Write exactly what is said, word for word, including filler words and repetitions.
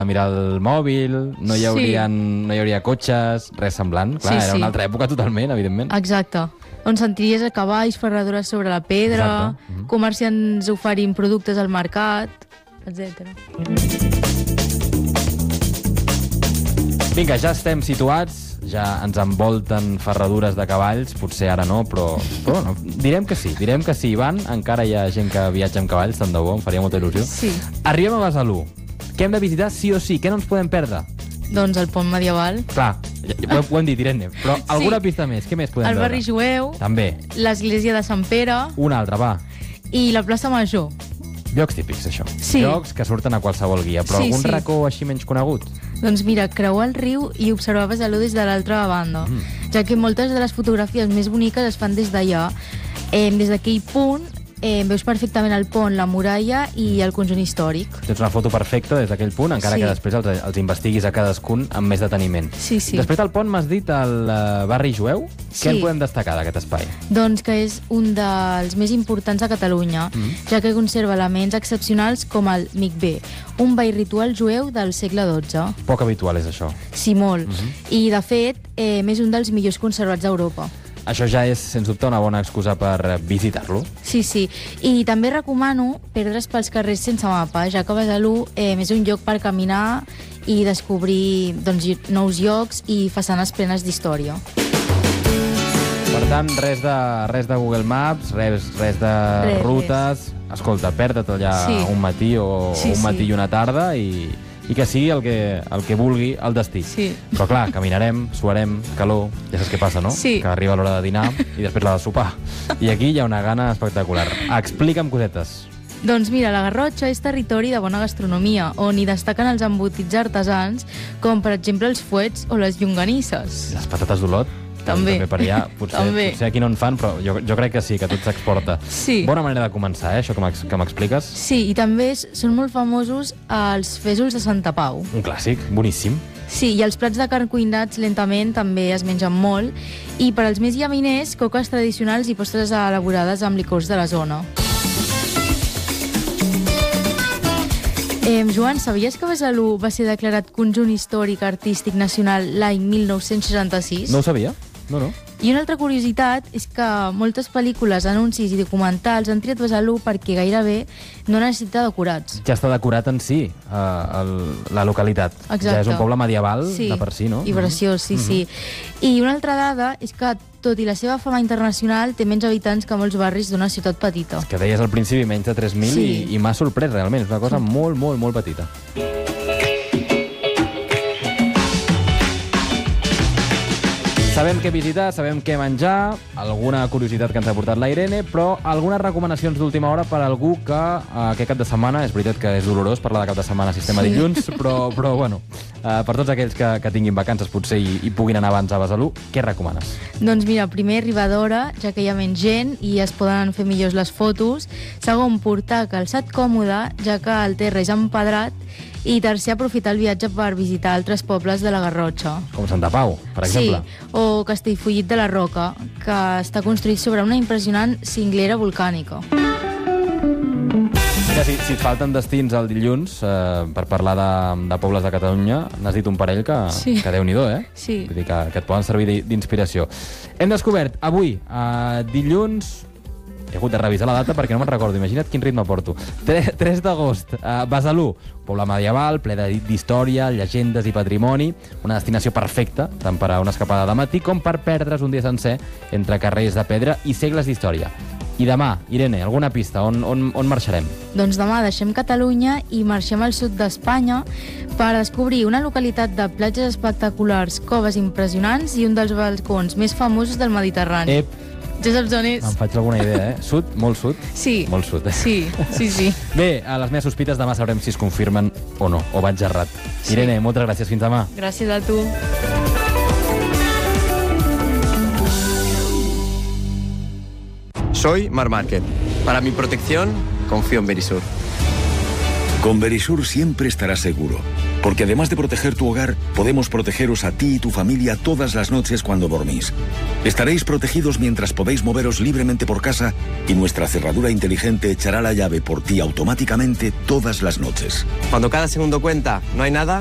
a mirar el mòbil, no hi, haurien, sí. no hi hauria cotxes, res semblant. Clar, sí, era una altra època totalment, evidentment. Exacte. On sentiries a cavalls, ferradures sobre la pedra, mm-hmm. comerciants oferint productes al mercat, etcètera. Vinga, ja estem situats, ja ens envolten ferradures de cavalls, potser ara no, però, però no, direm que sí, direm que sí, Ivan, encara hi ha gent que viatja amb cavalls, tant de bo, em faria molta il·lusió. Sí. Arribem a Besalú. Què hem de visitar sí o sí? Què no ens podem perdre? Doncs el pont medieval. Clar, ho, ho hem dit, Irene, però sí. alguna pista més? Què més podem el veure? El barri jueu. També. L'església de Sant Pere. Una altra, va. I la plaça Major. Llocs típics, això. Sí. Llocs que surten a qualsevol guia, però sí, algun sí. racó així menys conegut? Doncs mira, creuar el riu i observar Besalú des de l'altra banda, mm. ja que moltes de les fotografies més boniques es fan des d'allà. Eh, des d'aquell punt eh, veus perfectament el pont, la muralla i el conjunt històric. Tens una foto perfecta des d'aquell punt, encara sí. que després els, els investiguis a cadascun amb més deteniment. Sí, sí. Després del pont m'has dit el uh, barri jueu. Sí. Què en podem destacar d'aquest espai? Doncs que és un dels més importants a Catalunya, mm. ja que conserva elements excepcionals com el Mikvé, un ball ritual jueu del segle dotze. Poc habitual és això. Sí, molt. Mm-hmm. I, de fet, eh, és un dels millors conservats d'Europa. Això ja és, sens dubte, una bona excusa per visitar-lo. Sí, sí. I també recomano perdre's pels carrers sense mapa, ja que Besalú eh, és un lloc per caminar i descobrir doncs, nous llocs i façanes plenes d'història. Per tant, res de, res de Google Maps, res, res de res, rutes. Res. Escolta, perda't allà sí. un matí o sí, un matí sí. i una tarda i... i que sigui el que, el que vulgui el destí. Sí. Però clar, caminarem, suarem, calor, ja saps què passa, no? Sí. Que arriba l'hora de dinar i després la de sopar. I aquí hi ha una gana espectacular. Explica'm cosetes. Doncs mira, la Garrotxa és territori de bona gastronomia, on hi destaquen els embotits artesans, com per exemple els fuets o les llonganisses. Les patates d'Olot? També. També per allà. Potser, potser aquí no en fan, però jo, jo crec que sí, que tot s'exporta. Sí. Bona manera de començar, eh, això que m'expliques. Sí, i també són molt famosos els fesols de Santa Pau. Un clàssic, boníssim. Sí, i els plats de carn cuinats lentament també es mengen molt. I per als més llaminers, coques tradicionals i postres elaborades amb licors de la zona. Eh, Joan, sabies que Besalú va ser declarat Conjunt Històric Artístic Nacional l'any mil nou-cents seixanta-sis? No ho sabia. No, no. I una altra curiositat és que moltes pel·lícules, anuncis i documentals han triat Besalú perquè gairebé no necessita decorats. Ja està decorat en si, uh, el, la localitat. Exacte. Ja és un poble medieval sí. de per si, no? I preciós, sí, mm-hmm. sí. I una altra dada és que, tot i la seva fama internacional, té menys habitants que molts barris d'una ciutat petita. Que deies al principi menys de tres mil sí. i, i m'ha sorprès realment. És una cosa sí. molt, molt, molt petita. Sabem què visitar, sabem què menjar, alguna curiositat que ens ha portat la Irene, però algunes recomanacions d'última hora per a algú que eh, aquest cap de setmana, és veritat que és dolorós parlar de cap de setmana sistema sí. dilluns, però, però bueno, eh, per tots aquells que, que tinguin vacances potser i, i puguin anar abans a Besalú, què recomanes? Doncs mira, primer arribar d'hora, ja que hi ha menys gent i es poden fer millors les fotos. Segon, portar calçat còmode, ja que el terra és empedrat. I tercer, aprofitar el viatge per visitar altres pobles de la Garrotxa. Com Santa Pau, per exemple. Sí, o Castellfollit de la Roca, que està construït sobre una impressionant cinglera volcànica. Mira, si, si et falten destins el dilluns eh, per parlar de, de pobles de Catalunya, n'has dit un parell que, sí. que Déu-n'hi-do, eh? Sí. Vull dir que, que et poden servir d'inspiració. Hem descobert avui, eh, dilluns... He hagut de revisar la data perquè no me'n recordo. Imagina't quin ritme porto. tres d'agost, uh, Besalú, poble medieval, ple d'història, llegendes i patrimoni. Una destinació perfecta, tant per a una escapada de matí com per perdre's un dia sencer entre carrers de pedra i segles d'història. I demà, Irene, alguna pista? On, on, on marxarem? Doncs demà deixem Catalunya i marxem al sud d'Espanya per descobrir una localitat de platges espectaculars, coves impressionants i un dels balcons més famosos del Mediterrani. Ep. Ja saps on és? Em faig alguna idea, eh? Sud? Molt sud? Sí. Molt sud, eh? Sí, sí, sí. Bé, a les meves sospites demà sabrem si es confirmen o no, o vaig errat. Sí. Irene, moltes gràcies. Fins demà. Gràcies a tu. Soy Mar Márquez. Para mi protección, confío en Verisur. Con Verisur siempre estarás seguro. Porque además de proteger tu hogar, podemos protegeros a ti y tu familia todas las noches cuando dormís. Estaréis protegidos mientras podéis moveros libremente por casa y nuestra cerradura inteligente echará la llave por ti automáticamente todas las noches. Cuando cada segundo cuenta, no hay nada,